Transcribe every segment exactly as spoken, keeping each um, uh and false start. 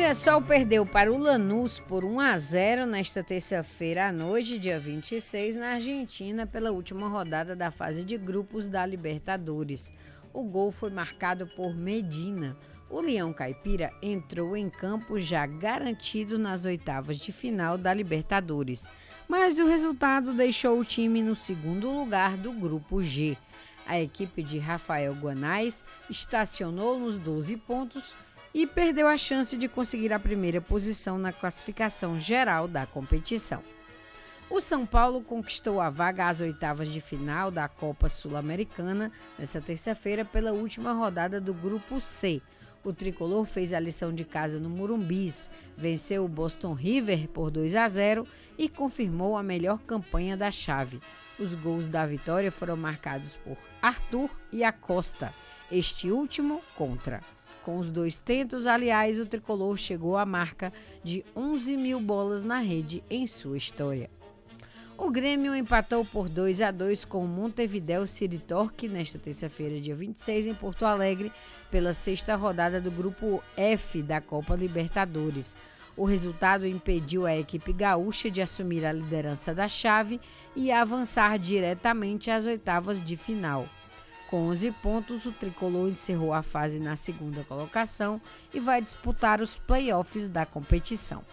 Mirassol perdeu para o Lanús por um a zero nesta terça-feira à noite, dia vinte e seis, na Argentina, pela última rodada da fase de grupos da Libertadores. O gol foi marcado por Medina. O Leão Caipira entrou em campo já garantido nas oitavas de final da Libertadores, mas o resultado deixou o time no segundo lugar do Grupo G. A equipe de Rafael Guanais estacionou nos doze pontos e perdeu a chance de conseguir a primeira posição na classificação geral da competição. O São Paulo conquistou a vaga às oitavas de final da Copa Sul-Americana nesta terça-feira pela última rodada do Grupo C. O tricolor fez a lição de casa no Morumbis, venceu o Boston River por dois a zero e confirmou a melhor campanha da chave. Os gols da vitória foram marcados por Arthur e Acosta, este último contra. Com os dois tentos, aliás, o tricolor chegou à marca de onze mil bolas na rede em sua história. O Grêmio empatou por dois a dois com o Montevideo City Torque nesta terça-feira, dia vinte e seis, em Porto Alegre, pela sexta rodada do Grupo F da Copa Libertadores. O resultado impediu a equipe gaúcha de assumir a liderança da chave e avançar diretamente às oitavas de final. Com onze pontos, o tricolor encerrou a fase na segunda colocação e vai disputar os play-offs da competição.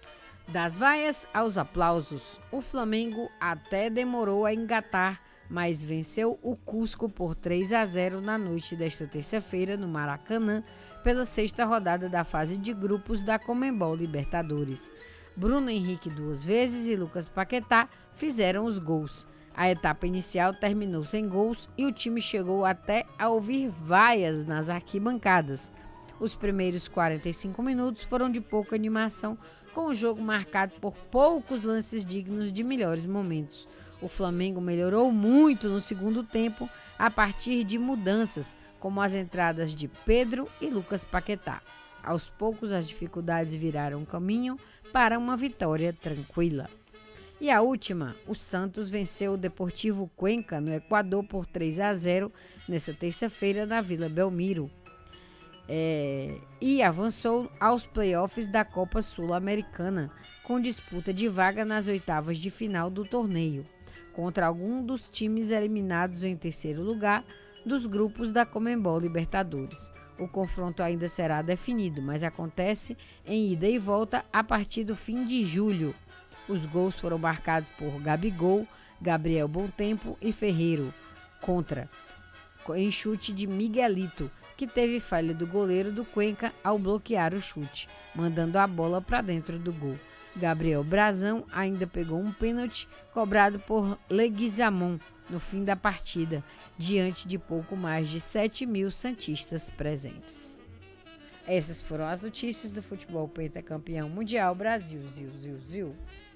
Das vaias aos aplausos, o Flamengo até demorou a engatar, mas venceu o Cusco por três a zero na noite desta terça-feira no Maracanã, pela sexta rodada da fase de grupos da Conmebol Libertadores. Bruno Henrique duas vezes e Lucas Paquetá fizeram os gols. A etapa inicial terminou sem gols e o time chegou até a ouvir vaias nas arquibancadas. Os primeiros quarenta e cinco minutos foram de pouca animação, com o jogo marcado por poucos lances dignos de melhores momentos. O Flamengo melhorou muito no segundo tempo a partir de mudanças, como as entradas de Pedro e Lucas Paquetá. Aos poucos, as dificuldades viraram caminho para uma vitória tranquila. E a última, o Santos venceu o Deportivo Cuenca no Equador por três a zero nesta terça-feira na Vila Belmiro é, e avançou aos playoffs da Copa Sul-Americana, com disputa de vaga nas oitavas de final do torneio, contra algum dos times eliminados em terceiro lugar dos grupos da Conmebol Libertadores. O confronto ainda será definido, mas acontece em ida e volta a partir do fim de julho. Os gols foram marcados por Gabigol, Gabriel Bontempo e Ferreiro, contra, em chute de Miguelito, que teve falha do goleiro do Cuenca ao bloquear o chute, mandando a bola para dentro do gol. Gabriel Brazão ainda pegou um pênalti cobrado por Leguizamon no fim da partida, diante de pouco mais de sete mil santistas presentes. Essas foram as notícias do futebol pentacampeão mundial Brasil, Zil, Zil, Zil.